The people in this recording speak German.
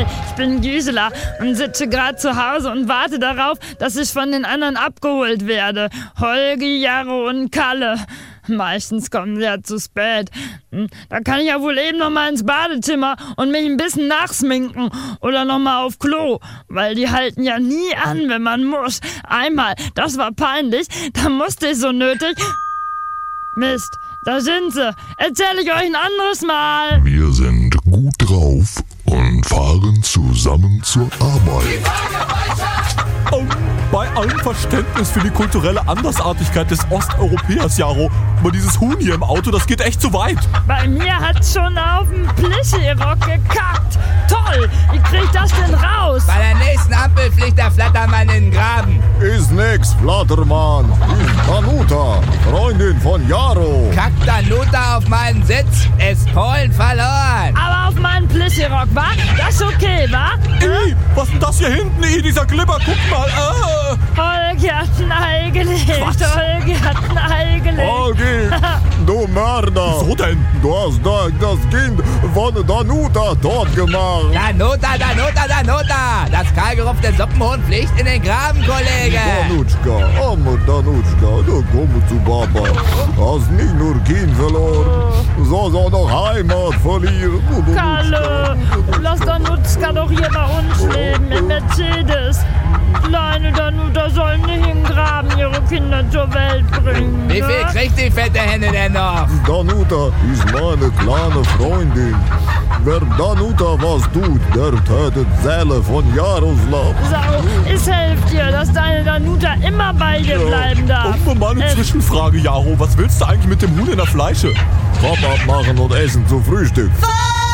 Hi, ich bin Gisela und sitze gerade zu Hause und warte darauf, dass ich von den anderen abgeholt werde. Holgi, Jaro und Kalle. Meistens kommen sie ja zu spät. Da kann ich ja wohl eben noch mal ins Badezimmer und mich ein bisschen nachsminken oder noch mal auf Klo, weil die halten ja nie an, wenn man muss. Einmal, das war peinlich, da musste ich so nötig... Mist, da sind sie. Erzähle ich euch ein anderes Mal. Wir sind gut drauf und fahren zusammen zur Arbeit. Bei allem Verständnis für die kulturelle Andersartigkeit des Osteuropäers, Jaro, aber dieses Huhn hier im Auto, das geht echt zu weit. Bei mir hat's schon auf den Plischi-Rock gekackt. Toll, wie krieg ich das denn raus? Bei der nächsten Ampel fliegt der Flattermann in den Graben. Ist nix, Flattermann. Ist Danuta, Freundin von Jaro. Kackt Danuta auf meinen Sitz, ist Polen verloren. Aber auf meinen Plischi-Rock, wa? Das ist okay, wa? Ih, was ist denn das hier hinten? Ih, dieser Glibber, guck mal. Holgi hat ein Ei gelegt. Was? Holgi hat ein Ei gelegt. Holgi, du Mörder. Wieso denn? Du hast das Kind von Danuta tot gemacht. Danuta, Danuta, Danuta. Das kahlgerupfte Suppenhuhn fliegt in den Graben, Kollege. Danutschka, arme Danutschka, du komm zu Papa. Hast nicht nur Kind verloren, sondern auch noch Heimat verlieren. Kalle, lass Danutzka doch hier bei uns leben, in Mercedes. Kleine Danuta soll nicht in den Graben ihre Kinder zur Welt bringen. Wie viel kriegt die fette Henne denn noch? Danuta ist meine kleine Freundin. Wer Danuta was tut, der tötet Seele von Jaroslav. Sau, ich helfe dir, dass deine Danuta immer bei dir bleiben darf. Und mal eine Zwischenfrage, Jaro. Was willst du eigentlich mit dem Huhn in der Fleische? Kopf abmachen und essen zum Frühstück.